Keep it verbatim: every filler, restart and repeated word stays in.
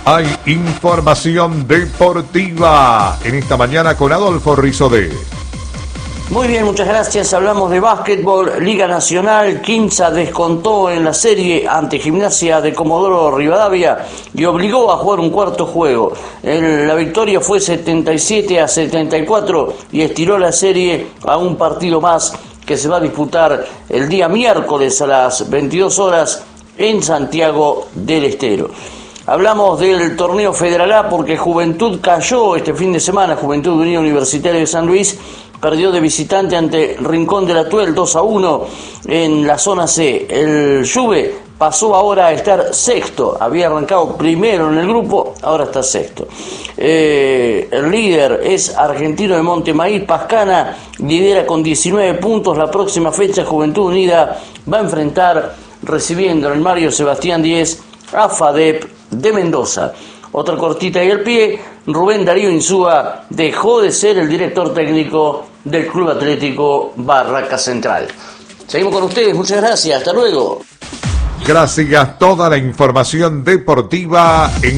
Hay información deportiva en esta mañana con Adolfo Rizodé. Muy bien, muchas gracias. Hablamos de básquetbol, Liga Nacional. Quimsa descontó en la serie ante Gimnasia de Comodoro Rivadavia y obligó a jugar un cuarto juego. El, la victoria fue setenta y siete a setenta y cuatro y estiró la serie a un partido más que se va a disputar el día miércoles a las veintidós horas en Santiago del Estero. Hablamos del torneo Federal A porque Juventud cayó este fin de semana. Juventud Unión Universitaria de San Luis perdió de visitante ante Rincón de la Tuel dos a uno en la zona C. El Juve pasó ahora a estar sexto. Había arrancado primero en el grupo, ahora está sexto. Eh, el líder es Argentino de Montemaíz. Pascana lidera con diecinueve puntos. La próxima fecha Juventud Unida va a enfrentar, recibiendo en el Mario Sebastián Díez, a FADEP de Mendoza. Otra cortita y al pie, Rubén Darío Insúa dejó de ser el director técnico del Club Atlético Barraca Central. Seguimos con ustedes, muchas gracias, hasta luego. Gracias, toda la información deportiva en